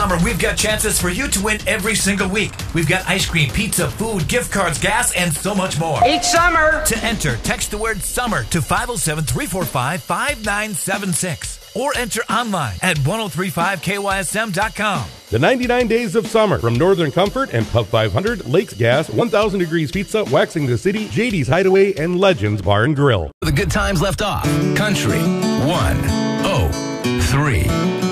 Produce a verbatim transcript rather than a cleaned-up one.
Summer, we've got chances for you to win every single week. We've got ice cream, pizza, food, gift cards, gas, and so much more. Each summer. To enter, text the word SUMMER to five oh seven, three four five, five nine seven six or enter online at ten thirty-five K Y S M dot com. The ninety-nine Days of Summer from Northern Comfort and Pub five hundred, Lakes Gas, one thousand Degrees Pizza, Waxing the City, J D's Hideaway, and Legends Bar and Grill. The good times left off. Country one oh three.